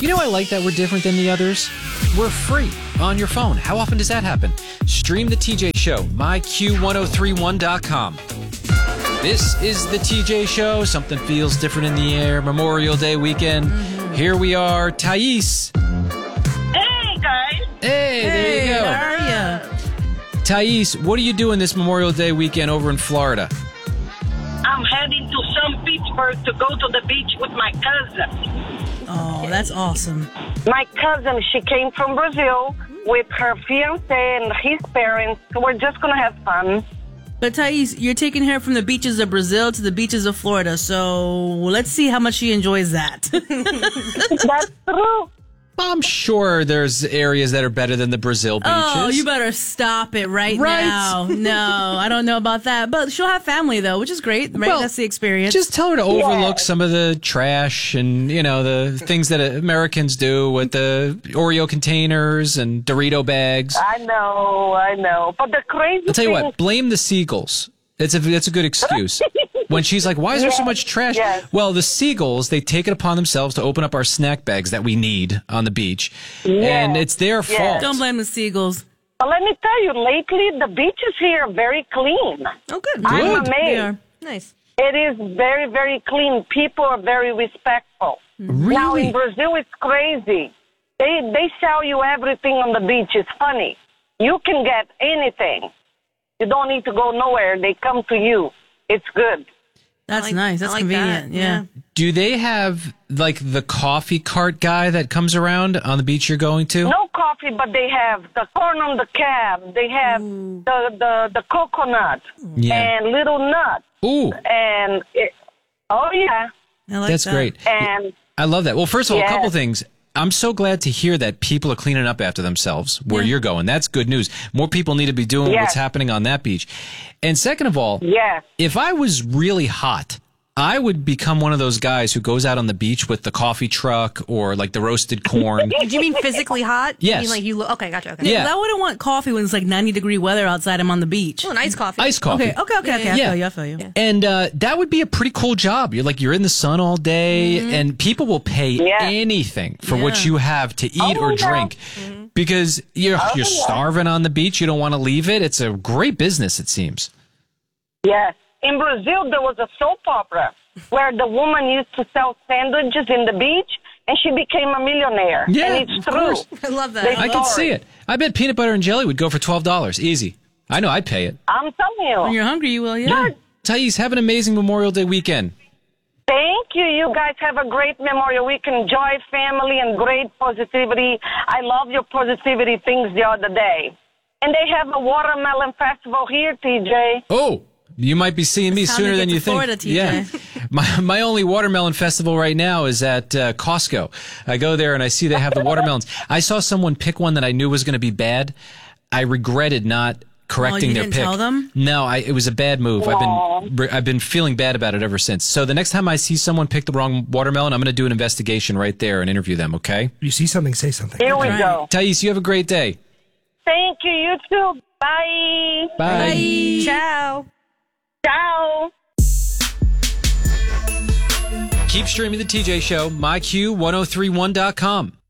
You know, I like that we're different than the others. We're free on your phone. How often does that happen? Stream the TJ Show, myq1031.com. This is the TJ Show. Something feels different in the air. Memorial Day weekend. Here we are. Thais. Hey, guys. Hey, there you go. How are you? Thais, what are you doing this Memorial Day weekend over in Florida? I'm heading to St. Petersburg to go to the beach with my cousin. Oh, that's awesome. My cousin, she came from Brazil with her fiancé and his parents. So we're just going to have fun. But Thais, you're taking her from the beaches of Brazil to the beaches of Florida, so let's see how much she enjoys that. That's true. I'm sure there's areas that are better than the Brazil beaches. Oh, you better stop it right now. No, I don't know about that. But she'll have family, though, which is great, right? Well, That's the experience. Just tell her to overlook some of the trash and, you know, the things that Americans do with the Oreo containers and Dorito bags. I know. But the crazy I'll tell you thing... what, blame the seagulls. It's a good excuse. When she's like, why is there so much trash? Yes. Well, the seagulls, they take it upon themselves to open up our snack bags that we need on the beach. And it's their fault. Don't blame the seagulls. But let me tell you, lately the beaches here are very clean. Oh, good. I'm amazed. They are. Nice. It is very, very clean. People are very respectful. Really? Now in Brazil, it's crazy. They sell you everything on the beach. It's funny. You can get anything. You don't need to go nowhere. They come to you. It's good. That's nice. That's convenient. Yeah. Do they have, like, the coffee cart guy that comes around on the beach you're going to? No coffee, but they have the corn on the cab. They have the coconut and little nuts. Ooh. And oh yeah, I like That's that. great. and I love that. Well, first of all, a couple Yes. things. I'm so glad to hear that people are cleaning up after themselves where you're going. That's good news. More people need to be doing what's happening on that beach. And second of all, yes. if I was really hot, I would become one of those guys who goes out on the beach with the coffee truck or like the roasted corn. Do you mean physically hot? Yes. You mean like you okay, gotcha. Okay. Yeah. I wouldn't want coffee when it's like 90-degree weather outside. I'm on the beach. Oh, an iced coffee. Iced coffee. Okay. Yeah. I feel you. Yeah. And that would be a pretty cool job. You're in the sun all day, and people will pay anything for what you have to eat or drink because you're starving on the beach. You don't want to leave it. It's a great business, it seems. Yes. In Brazil, there was a soap opera where the woman used to sell sandwiches in the beach, and she became a millionaire. Yeah, and it's of true. course. I love that. They- I can Sorry. see it. I bet peanut butter and jelly would go for $12. Easy. I know I'd pay it. I'm telling you. When you're hungry, you will, yeah. Thais, have an amazing Memorial Day weekend. Thank you. You guys have a great Memorial Weekend. Joy, family, and great positivity. I love your positivity things the other day. And they have a watermelon festival here, TJ. Oh, you might be seeing me It's time to sooner get than to you think. Florida, TJ. Yeah. My only watermelon festival right now is at Costco. I go there and I see they have the watermelons. I saw someone pick one that I knew was going to be bad. I regretted not correcting you their didn't pick. tell them? No, it was a bad move. I've been feeling bad about it ever since. So the next time I see someone pick the wrong watermelon, I'm going to do an investigation right there and interview them, okay? You see something, say something. Here we Right. go. Thais, you have a great day. Thank you. You too. Bye. Bye. Ciao. Ciao. Keep streaming the TJ Show, myq1031.com.